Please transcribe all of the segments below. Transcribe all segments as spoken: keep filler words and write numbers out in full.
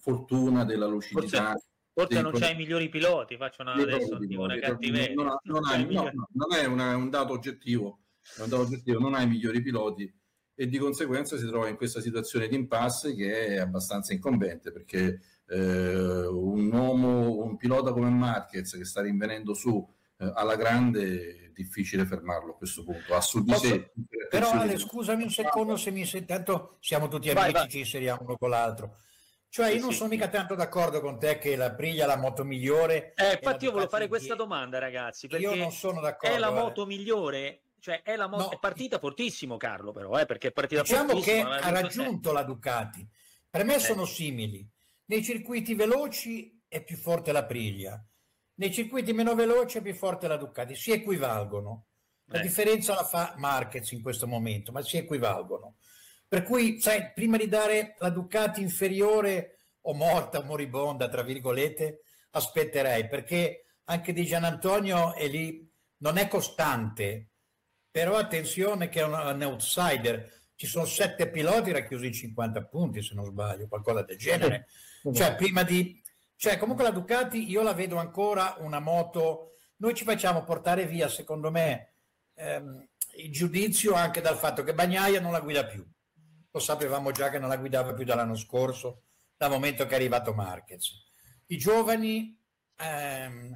fortuna, della lucidità. Forse, forse non c'hai i migliori piloti, faccio una, adesso dico una cattiveria. Non, non, non, no, no, non è una, un dato oggettivo, è un dato oggettivo, non ha i migliori piloti e di conseguenza si trova in questa situazione di impasse che è abbastanza incombente, perché eh, un uomo, un pilota come Marquez che sta rinvenendo su eh, alla grande, è difficile fermarlo a questo punto, ha su di sé. Però Ale, scusami un secondo se mi senti, tanto siamo tutti amici, vai, vai. Ci inseriamo uno con l'altro. Cioè io sì, non sì, sono mica sì. tanto d'accordo con te che la Aprilia è la moto migliore. Eh, infatti io volevo fare questa domanda, ragazzi, perché io non sono d'accordo. È la moto eh. migliore? Cioè è la moto, no. È partita fortissimo Carlo però, eh, perché è partita diciamo fortissimo. Diciamo che ha raggiunto eh. la Ducati. Per me eh. sono simili. Nei circuiti veloci è più forte la Aprilia. Nei circuiti meno veloci è più forte la Ducati. Si equivalgono. La eh. differenza la fa Marquez in questo momento, ma si equivalgono. Per cui, sai, prima di dare la Ducati inferiore o morta o moribonda, tra virgolette, aspetterei, perché anche Di Giannantonio è lì, non è costante, però attenzione che è un, un outsider. Ci sono sette piloti racchiusi in cinquanta punti, se non sbaglio, qualcosa del genere. Cioè, prima di... Cioè, comunque la Ducati io la vedo ancora una moto... Noi ci facciamo portare via, secondo me, ehm, il giudizio anche dal fatto che Bagnaia non la guida più. Lo sapevamo già che non la guidava più dall'anno scorso, dal momento che è arrivato Marquez. I giovani, ehm,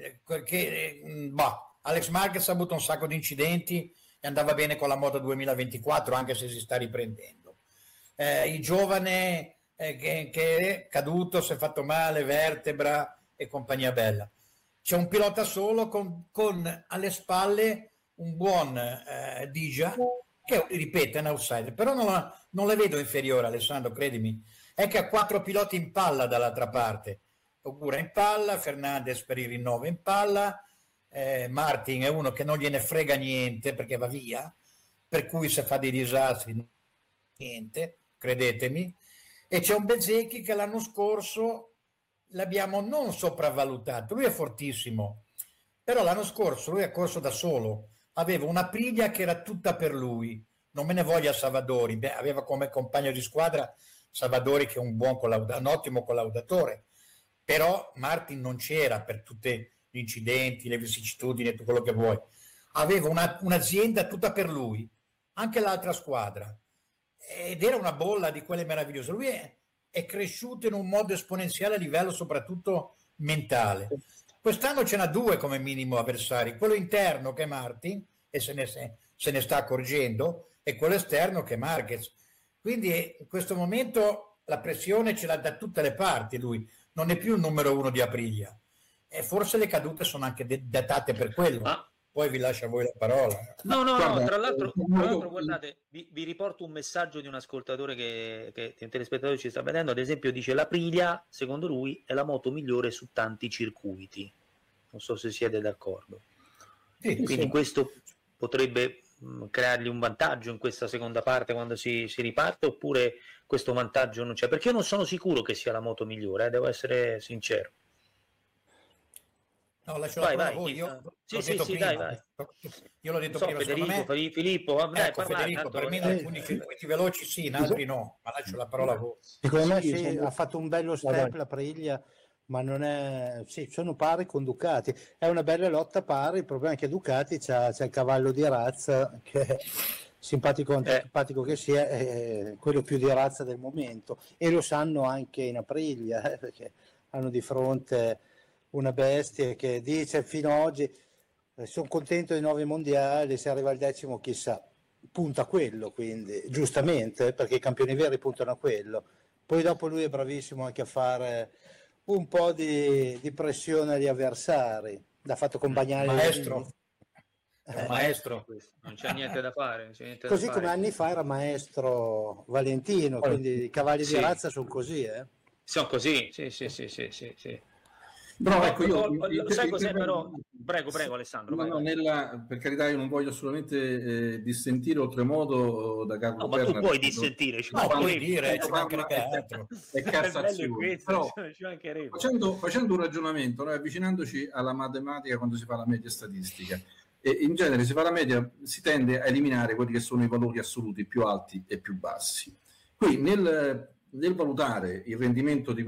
che, boh, Alex Marquez ha avuto un sacco di incidenti e andava bene con la moto duemilaventiquattro, anche se si sta riprendendo. Eh, il giovane eh, che, che è caduto, si è fatto male, vertebra e compagnia bella. C'è un pilota solo con, con alle spalle un buon eh, Digia, che ripeto è un outsider, però non, la, non le vedo inferiore, Alessandro, credimi. È che ha quattro piloti in palla dall'altra parte. Ogura in palla, Fernandez per il rinnovo in palla, eh, Martin è uno che non gliene frega niente perché va via, per cui se fa dei disastri niente, credetemi. E c'è un Bezzecchi che l'anno scorso l'abbiamo non sopravvalutato, lui è fortissimo, però l'anno scorso lui ha corso da solo, aveva una Aprilia che era tutta per lui, non me ne voglia Savadori. Beh, aveva come compagno di squadra Savadori che è un buon collauda- un ottimo collaudatore, però Martin non c'era per tutti gli incidenti, le vicissitudini e tutto quello che vuoi, aveva una, un'azienda tutta per lui, anche l'altra squadra, ed era una bolla di quelle meravigliose. Lui è, è cresciuto in un modo esponenziale a livello soprattutto mentale. Quest'anno ce n'ha due come minimo avversari, quello interno che è Martin e se ne, se, se ne sta accorgendo, e quello esterno che è Marquez. Quindi in questo momento la pressione ce l'ha da tutte le parti lui, non è più il numero uno di Aprilia e forse le cadute sono anche de- datate per quello. Ah. Poi vi lascio a voi la parola. No, no, no, tra l'altro, tra l'altro guardate, vi, vi riporto un messaggio di un ascoltatore che, che un telespettatore ci sta vedendo, ad esempio dice l'Aprilia, secondo lui, è la moto migliore su tanti circuiti. Non so se siete d'accordo. Sì, quindi sì. Questo potrebbe mh, creargli un vantaggio in questa seconda parte quando si, si riparte, oppure questo vantaggio non c'è? Perché io non sono sicuro che sia la moto migliore, eh, devo essere sincero. No, lascio vai, la parola vai, io uh, sì, sì, sì, dai, vai. Io l'ho detto so, prima, Federico, me... Filippo, vabbè, ecco, parlare, Federico, tanto... per me in alcuni circuiti veloci sì, in altri no, ma lascio la parola a voi. Secondo me sì, ha fatto un bello step la Aprilia, ma non è, sì, sono pari con Ducati, è una bella lotta pari. Il problema è che Ducati c'ha, c'ha il cavallo di razza che simpatico o antipatico eh. che sia, è quello più di razza del momento, e lo sanno anche in Aprilia, eh, perché hanno di fronte una bestia che dice fino ad oggi eh, sono contento dei nove mondiali, se arriva al decimo chissà, punta a quello, quindi giustamente, perché i campioni veri puntano a quello. Poi dopo lui è bravissimo anche a fare un po' di, di pressione agli avversari, l'ha fatto con Bagnaia, maestro eh, maestro non c'è niente da fare, c'è niente così da come fare. Anni fa era maestro Valentino, quindi i cavalli sì. di razza sono così, eh? Sono così, sì sì sì sì sì, sì. No, ecco, io, lo, io, lo sai io, cos'è io, però? Prego, prego Alessandro. No, vai, no, vai. nella, per carità, io non voglio assolutamente eh, dissentire oltremodo da Carlo no, ma Perna. tu puoi dissentire, ci no, puoi dire, ci mancherebbe altro. È Cassazione. Però, facendo, facendo un ragionamento, noi avvicinandoci alla matematica quando si fa la media statistica, e in genere si fa la media, si tende a eliminare quelli che sono i valori assoluti più alti e più bassi. Qui nel, nel valutare il rendimento di